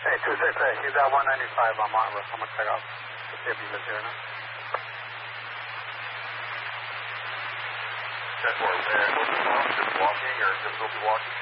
Hey, 268, he's at 195 on Montrose. I'm going to check out to see if he lives here now. 10-4, and was the mom just walking or difficulty walking?